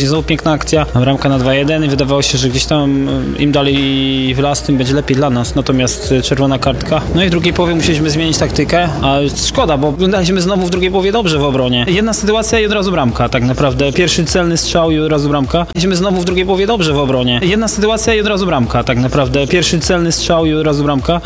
później znowu piękna akcja, bramka na 2-1 i wydawało się, że gdzieś tam im dalej w las, tym będzie lepiej dla nas, natomiast czerwona kartka. No i w drugiej połowie musieliśmy zmienić taktykę, a szkoda, bo wyglądaliśmy znowu w drugiej połowie dobrze w obronie. Jedna sytuacja i od razu bramka, tak naprawdę. Pierwszy celny strzał i od razu bramka. Byliśmy znowu w drugiej połowie dobrze w obronie. Jedna sytuacja i od razu bramka, tak naprawdę. Pierwszy celny strzał i od razu bramka.